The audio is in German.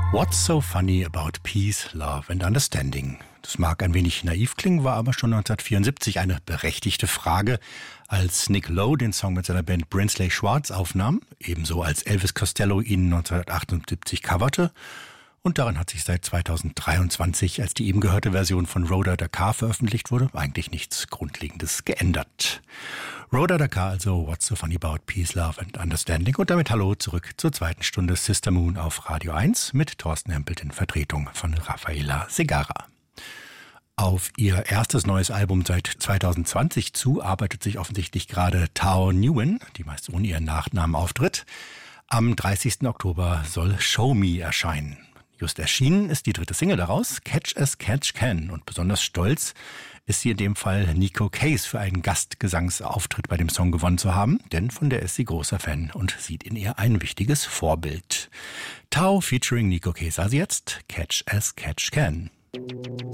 What's so funny about peace, love and understanding? Das mag ein wenig naiv klingen, war aber schon 1974 eine berechtigte Frage, als Nick Lowe den Song mit seiner Band Brinsley Schwarz aufnahm, ebenso als Elvis Costello ihn 1978 coverte. Und daran hat sich seit 2023, als die eben gehörte Version von Rhoda Dakar veröffentlicht wurde, eigentlich nichts Grundlegendes geändert. Rhoda Dakar, also What's so funny about peace, love and understanding. Und damit hallo zurück zur zweiten Stunde Sister Moon auf Radio 1 mit Thorsten Hempelt in Vertretung von Rafaela Segarra. Auf ihr erstes neues Album seit 2020 zu arbeitet sich offensichtlich gerade Thao Nguyen, die meist ohne ihren Nachnamen auftritt. Am 30. Oktober soll Show Me erscheinen. Just erschienen ist die dritte Single daraus, Catch as Catch Can. Und besonders stolz ist sie in dem Fall Neko Case für einen Gastgesangsauftritt bei dem Song gewonnen zu haben, denn von der ist sie großer Fan und sieht in ihr ein wichtiges Vorbild. Thao featuring Neko Case, also jetzt Catch as Catch Can.